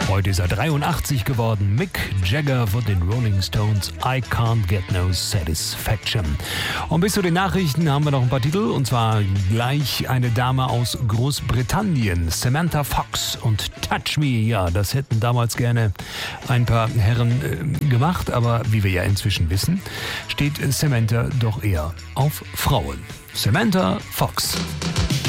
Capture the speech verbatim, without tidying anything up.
Heute ist er dreiundachtzig geworden. Mick Jagger von den Rolling Stones, I Can't Get No Satisfaction. Und bis zu den Nachrichten haben wir noch ein paar Titel. Und zwar gleich eine Dame aus Großbritannien, Samantha Fox und Touch Me. Ja, das hätten damals gerne ein paar Herren äh, gemacht. Aber wie wir ja inzwischen wissen, steht Samantha doch eher auf Frauen. Samantha Fox.